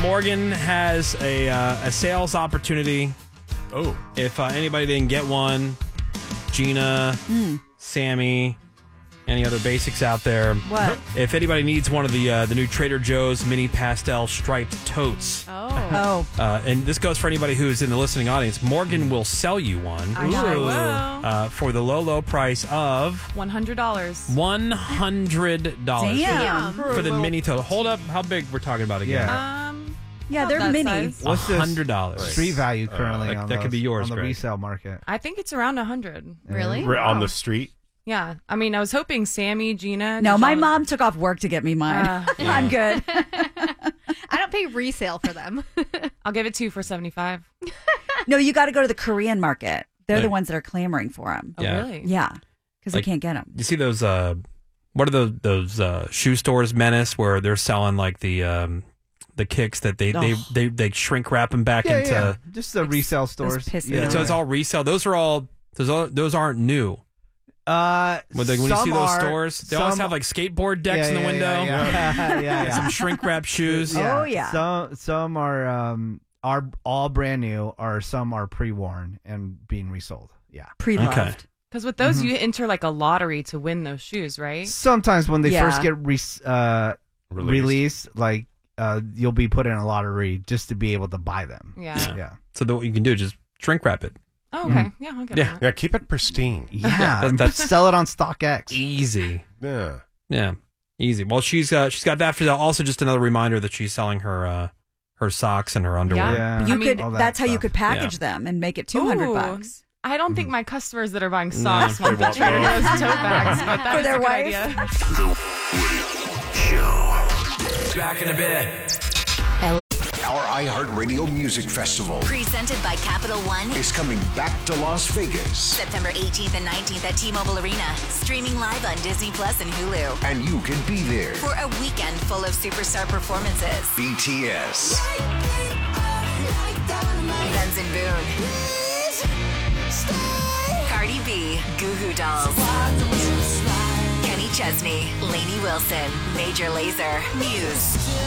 Morgan has a sales opportunity. Oh. If anybody didn't get one, Gina, Sammy, any other basics out there? What? If anybody needs one of the new Trader Joe's mini pastel striped totes, and this goes for anybody who's in the listening audience, Morgan will sell you one. I will. For the low price of $100. $100. Damn. For the mini tote. Hold up, how big we're talking about again? Yeah, they're that mini. size. What's this $100. street value currently on that could be yours, on the Greg. resale market? I think it's around 100. Really? On the street? Yeah. I mean, I was hoping Sammy, Gina. No, my Dijon- mom took off work to get me mine. I'm good. I don't pay resale for them. I'll give it to you for $75. No, you got to go to the Korean market. They're the Like- ones that are clamoring for them. Oh, Yeah. really? Yeah, because Like- they can't get them. You see those, what are those shoe stores, Menace, where they're selling like the kicks that they shrink wrap them back into. Just the resale stores. piss Yeah. So it's all resale. Those aren't new. When you see those stores, they always have like skateboard decks in the window. Yeah. Some shrink wrap shoes. Oh, yeah. Some are all brand new, or some are pre-worn and being resold. Yeah. Pre-loved. Okay. Because with those, you enter like a lottery to win those shoes, right? Sometimes when they Yeah. first get released, like you'll be put in a lottery just to be able to buy them. Yeah. Yeah. So what you can do is just shrink wrap it. Oh, okay. Yeah, I'll get that. Yeah, keep it pristine. Yeah. That's Sell it on StockX. easy. Yeah. Yeah, easy. Well, she's got that for also just another reminder that she's selling her socks and her underwear. Yeah. You I mean, could. all that That's how you stuff. could package them and make it $200. Ooh. I don't think my customers that are buying No, socks want they the won't Trader know. Joe's tote bags, but that's For their a good wife? idea. Back in a bit. Our iHeartRadio Music Festival Presented by Capital One. is coming back to Las Vegas, September 18th and 19th at T-Mobile Arena. Streaming live on Disney Plus and Hulu. and you can be there. For a weekend full of superstar performances. BTS, Guns N' Boone. Cardi B. Goo Goo Dolls. Kenny Chesney. Lainey Wilson. Major Lazer. Muse.